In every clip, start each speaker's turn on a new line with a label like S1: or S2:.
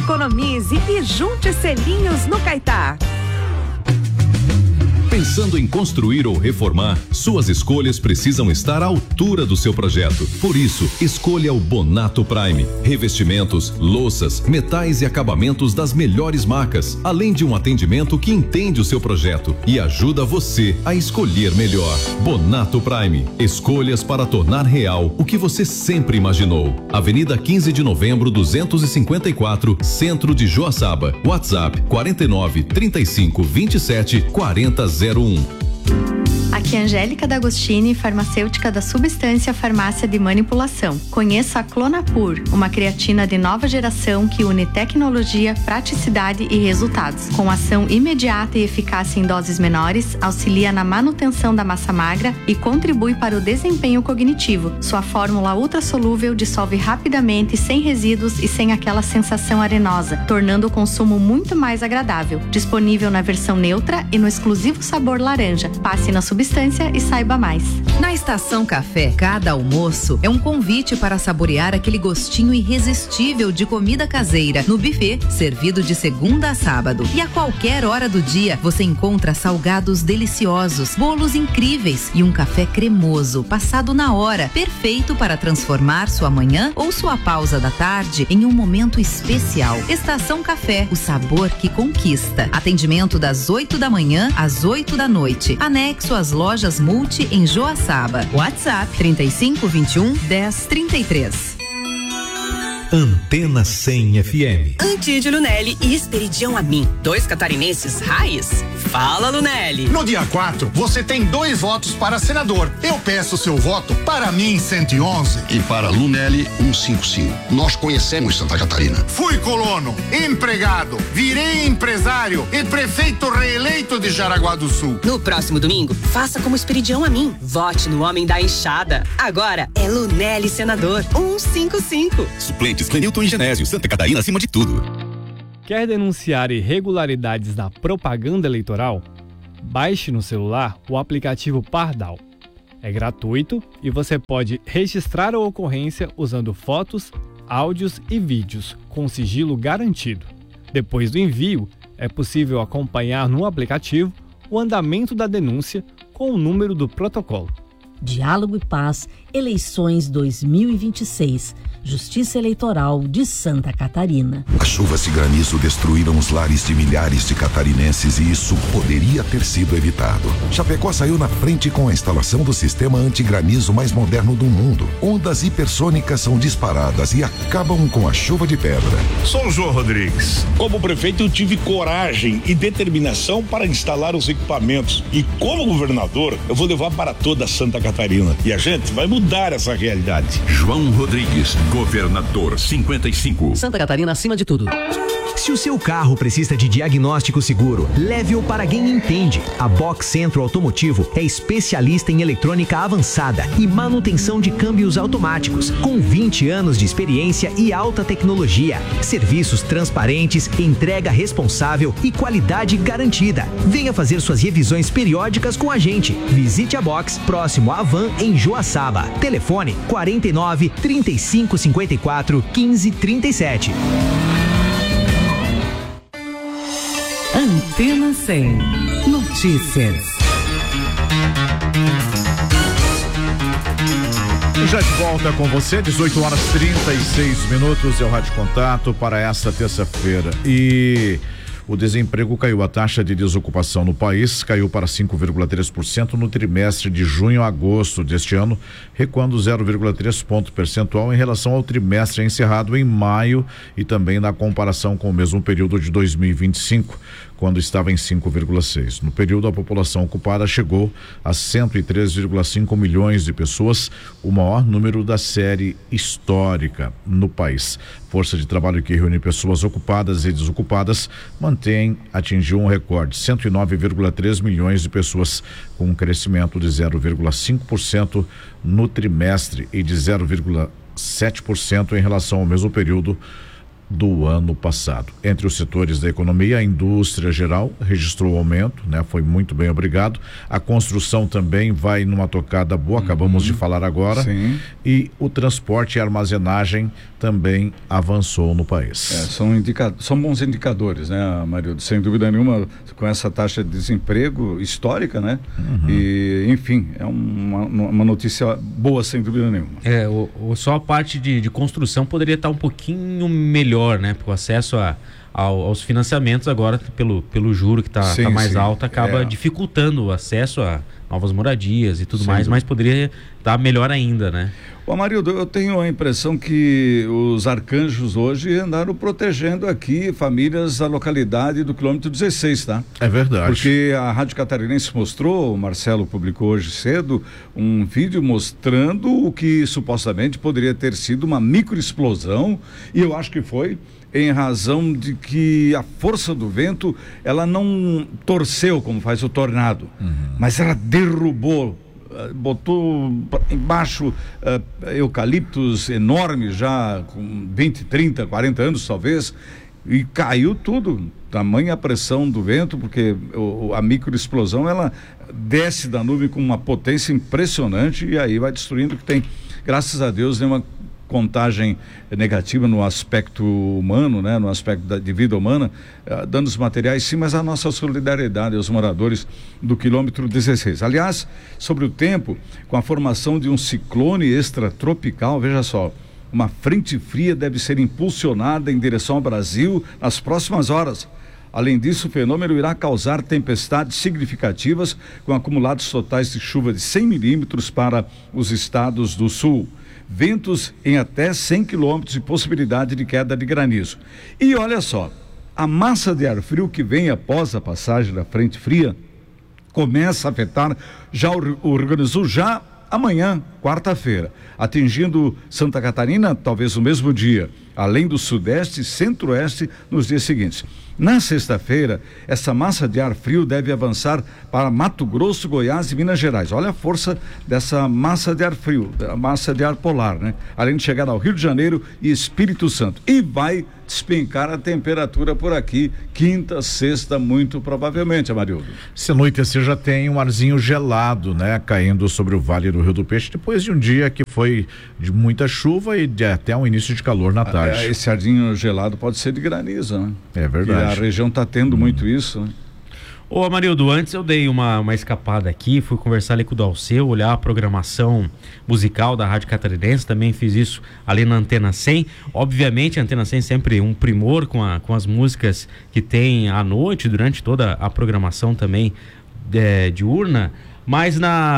S1: Economize e junte selinhos no Caetá.
S2: Pensando em construir ou reformar, suas escolhas precisam estar à altura do seu projeto. Por isso, escolha o Bonato Prime. Revestimentos, louças, metais e acabamentos das melhores marcas, além de um atendimento que entende o seu projeto e ajuda você a escolher melhor. Bonato Prime. Escolhas para tornar real o que você sempre imaginou. Avenida 15 de Novembro, 254, Centro de Joaçaba. WhatsApp 49 35 27 40 01.
S3: Aqui é Angélica D'Agostini, farmacêutica da Substância Farmácia de Manipulação. Conheça a Clonapur, uma creatina de nova geração que une tecnologia, praticidade e resultados. Com ação imediata e eficácia em doses menores, auxilia na manutenção da massa magra e contribui para o desempenho cognitivo. Sua fórmula ultrassolúvel dissolve rapidamente, sem resíduos e sem aquela sensação arenosa, tornando o consumo muito mais agradável. Disponível na versão neutra e no exclusivo sabor laranja. Passe na Substância e saiba mais.
S4: Na Estação Café, cada almoço é um convite para saborear aquele gostinho irresistível de comida caseira no buffet, servido de segunda a sábado. E a qualquer hora do dia, você encontra salgados deliciosos, bolos incríveis e um café cremoso, passado na hora, perfeito para transformar sua manhã ou sua pausa da tarde em um momento especial. Estação Café, o sabor que conquista. Atendimento das 8 da manhã às 8 da noite. Anexo às lojas Multi em Joaçaba. WhatsApp 3521 1033.
S5: Antena 100 FM.
S6: Antídio Lunelli e Esperidião Amin, 2 catarinenses raiz. Fala, Lunelli.
S7: No dia 4, você tem 2 votos para senador. Eu peço seu voto para mim 111.
S8: E para Lunelli 155. Nós conhecemos Santa Catarina.
S7: Fui colono, empregado, virei empresário e prefeito reeleito de Jaraguá do Sul.
S6: No próximo domingo, faça como Esperidião Amin. Vote no homem da enxada. Agora é Lunelli senador 155.
S9: Suplentes Clenilton e Genésio, Santa Catarina acima de tudo.
S10: Quer denunciar irregularidades na propaganda eleitoral? Baixe no celular o aplicativo Pardal. É gratuito e você pode registrar a ocorrência usando fotos, áudios e vídeos com sigilo garantido. Depois do envio, é possível acompanhar no aplicativo o andamento da denúncia com o número do protocolo.
S11: Diálogo e Paz, eleições 2026. Justiça Eleitoral de Santa Catarina.
S12: As chuvas de granizo destruíram os lares de milhares de catarinenses e isso poderia ter sido evitado. Chapecó saiu na frente com a instalação do sistema antigranizo mais moderno do mundo. Ondas hipersônicas são disparadas e acabam com a chuva de pedra.
S13: Sou o João Rodrigues. Como prefeito, eu tive coragem e determinação para instalar os equipamentos. E como governador, eu vou levar para toda Santa Catarina. E a gente vai mudar essa realidade.
S5: João Rodrigues, governador 55.
S14: Santa Catarina acima de tudo. Se o seu carro precisa de diagnóstico seguro, leve-o para quem entende. A Box Centro Automotivo é especialista em eletrônica avançada e manutenção de câmbios automáticos, com 20 anos de experiência e alta tecnologia. Serviços transparentes, entrega responsável e qualidade garantida. Venha fazer suas revisões periódicas com a gente. Visite a Box próximo à Avan em Joaçaba. Telefone 49 35 54 15 37.
S1: Antena 100 Notícias.
S15: Já de volta com você, 18 horas 36 minutos é o Rádio Contato para esta terça-feira. E o desemprego caiu, a taxa de desocupação no país caiu para 5,3% no trimestre de junho a agosto deste ano, recuando 0,3 ponto percentual em relação ao trimestre encerrado em maio e também na comparação com o mesmo período de 2025, quando estava em 5,6. No período, a população ocupada chegou a 103,5 milhões de pessoas, o maior número da série histórica no país. Força de trabalho que reúne pessoas ocupadas e desocupadas atingiu um recorde, 109,3 milhões de pessoas, com um crescimento de 0,5% no trimestre e de 0,7% em relação ao mesmo período do ano passado. Entre os setores da economia, a indústria geral registrou aumento, né? Foi muito bem, obrigado. A construção também vai numa tocada boa, acabamos de falar agora.
S16: Sim.
S15: E o transporte e armazenagem também avançou no país.
S16: São bons indicadores, né, Marildo? Sem dúvida nenhuma, com essa taxa de desemprego histórica, né? E, enfim, é uma notícia boa, sem dúvida nenhuma.
S17: Só a parte de construção poderia estar um pouquinho melhor, né? Porque o acesso aos financiamentos agora, pelo juro que está mais alto, acaba dificultando o acesso a novas moradias e tudo mais, mas poderia estar melhor ainda, né?
S16: Ô Amarildo, eu tenho a impressão que os arcanjos hoje andaram protegendo aqui famílias da localidade do quilômetro 16, tá?
S15: É verdade.
S16: Porque a Rádio Catarinense mostrou, o Marcelo publicou hoje cedo, um vídeo mostrando o que supostamente poderia ter sido uma microexplosão, e eu acho que foi em razão de que a força do vento, ela não torceu como faz o tornado, mas ela derrubou, botou embaixo eucaliptos enormes já com 20, 30, 40 anos talvez, e caiu tudo, tamanha pressão do vento, porque a microexplosão ela desce da nuvem com uma potência impressionante e aí vai destruindo o que tem. Graças a Deus, nenhuma contagem negativa no aspecto humano, né, no aspecto de vida humana, danos materiais sim, mas a nossa solidariedade aos moradores do quilômetro 16. Aliás, sobre o tempo, com a formação de um ciclone extratropical, veja só, uma frente fria deve ser impulsionada em direção ao Brasil nas próximas horas. Além disso, o fenômeno irá causar tempestades significativas com acumulados totais de chuva de 100 milímetros para os estados do sul. Ventos em até 100 quilômetros e possibilidade de queda de granizo. E olha só, a massa de ar frio que vem após a passagem da frente fria começa a afetar já o Rio Grande do Sul já amanhã, quarta-feira, atingindo Santa Catarina talvez no mesmo dia, além do sudeste e centro-oeste nos dias seguintes. Na sexta-feira, essa massa de ar frio deve avançar para Mato Grosso, Goiás e Minas Gerais. Olha a força dessa massa de ar frio, a massa de ar polar, né? Além de chegar ao Rio de Janeiro e Espírito Santo. E vai despencar a temperatura por aqui, quinta, sexta, muito provavelmente, Amarildo.
S15: Essa noite você já tem um arzinho gelado, né? Caindo sobre o Vale do Rio do Peixe, depois de um dia que foi de muita chuva e até um início de calor na tarde.
S16: Esse arzinho gelado pode ser de granizo, né?
S15: É verdade.
S16: E a região está tendo muito isso, né?
S17: Ô Amarildo, antes eu dei uma escapada aqui, fui conversar ali com o Dalceu, olhar a programação musical da Rádio Catarinense, também fiz isso ali na Antena 100. Obviamente a Antena 100 sempre um primor com as músicas que tem à noite, durante toda a programação também diurna, mas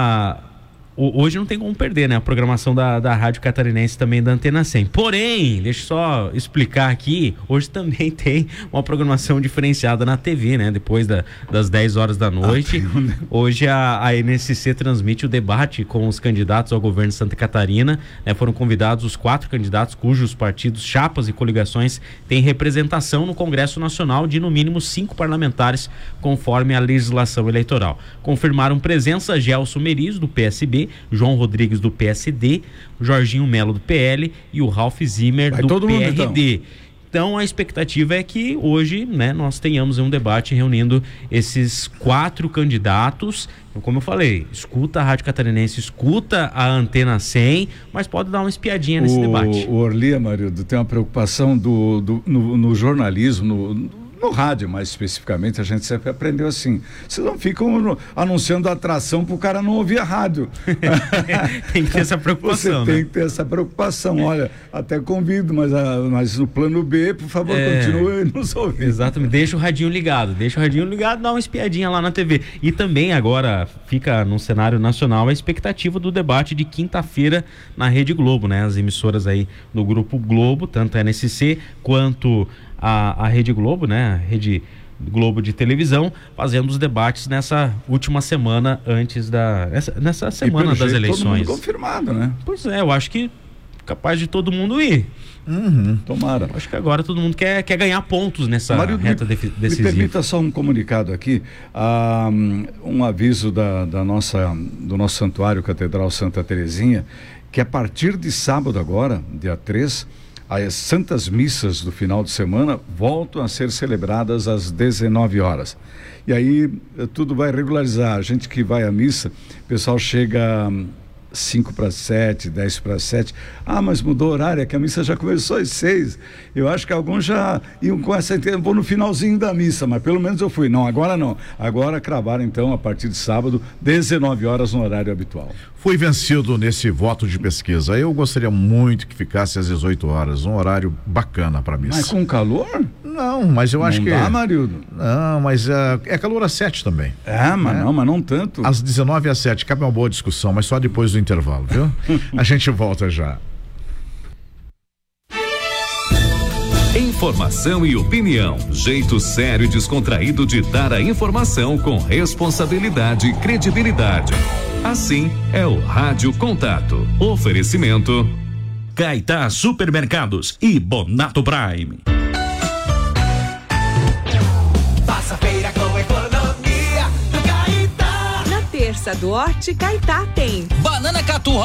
S17: hoje não tem como perder, né? A programação da Rádio Catarinense também da Antena 100. Porém, deixa eu só explicar aqui, hoje também tem uma programação diferenciada na TV, né? Depois das 10 horas da noite. Hoje a NSC transmite o debate com os candidatos ao governo de Santa Catarina, né? Foram convidados os 4 candidatos cujos partidos, chapas e coligações têm representação no Congresso Nacional de no mínimo 5 parlamentares, conforme a legislação eleitoral. Confirmaram presença Gelson Merizo, do PSB, João Rodrigues do PSD, Jorginho Melo do PL e o Ralph Zimmer do PRD. Então a expectativa é que hoje, né, nós tenhamos um debate reunindo esses 4 candidatos. Como eu falei, escuta a Rádio Catarinense, escuta a Antena 100, mas pode dar uma espiadinha nesse debate.
S16: O Orli, Amarildo, tem uma preocupação no jornalismo, no rádio, mais especificamente, a gente sempre aprendeu assim. Vocês não ficam anunciando atração para o cara não ouvir a rádio.
S17: Tem que ter essa preocupação.
S16: Você tem que ter essa preocupação. Olha, até convido, mas no plano B, por favor, continue nos ouvindo.
S17: Exatamente. Deixa o radinho ligado, dá uma espiadinha lá na TV. E também agora fica no cenário nacional a expectativa do debate de quinta-feira na Rede Globo, né? As emissoras aí do Grupo Globo, tanto a NSC quanto a Rede Globo, né? A Rede Globo de televisão, fazendo os debates nessa última semana antes nessa semana das eleições. Todo mundo
S16: confirmado, né?
S17: Pois é, eu acho que capaz de todo mundo ir.
S16: Tomara.
S17: Acho que agora todo mundo quer ganhar pontos nessa reta decisiva.
S16: Me permita só um comunicado aqui, um aviso do nosso santuário Catedral Santa Terezinha, que a partir de sábado agora, dia 3, as santas missas do final de semana voltam a ser celebradas às 19 horas. E aí tudo vai regularizar. A gente que vai à missa, o pessoal chega 5 para 7, 10 para 7. Ah, mas mudou o horário, é que a missa já começou às 6. Eu acho que alguns já iam com essa intenção, vou no finalzinho da missa, mas pelo menos eu fui. Não, agora não. Agora cravaram então a partir de sábado, 19 horas no horário habitual.
S15: Fui vencido nesse voto de pesquisa. Eu gostaria muito que ficasse às 18 horas, um horário bacana para missa.
S16: Mas com calor?
S15: Não, mas eu acho que...
S16: Não dá, Marildo?
S15: Não, mas é calor às 7 também.
S16: Mas não tanto.
S15: Às 19 às 7, cabe uma boa discussão, mas só depois do intervalo, viu? A gente volta já.
S2: Informação e opinião. Jeito sério e descontraído de dar a informação com responsabilidade e credibilidade. Assim é o Rádio Contato. Oferecimento
S5: Caetá Supermercados e Bonato Prime.
S1: Faça feira com economia do Caetá. Na terça do Horti, Caetá tem
S18: banana catu